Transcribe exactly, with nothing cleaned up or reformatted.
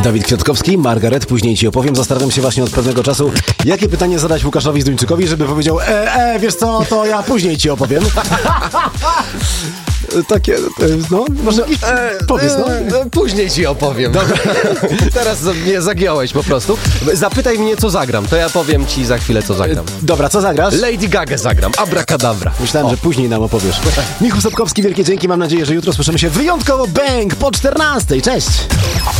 Dawid Kwiatkowski, Margaret, później ci opowiem. Zastanawiam się właśnie od pewnego czasu, jakie pytanie zadać Łukaszowi Zduńczykowi, żeby powiedział, e, e, wiesz co, to ja później ci opowiem. Takie, no, może jakiś powiedz, no. E, e, później ci opowiem. Dobra. Teraz mnie zagiąłeś po prostu. Zapytaj mnie, co zagram, to ja powiem ci za chwilę, co zagram. Dobra, co zagrasz? Lady Gaga zagram, abracadabra. Myślałem, o. że później nam opowiesz. Michał Sapkowski, wielkie dzięki, mam nadzieję, że jutro słyszymy się wyjątkowo bang po czternastej. Cześć!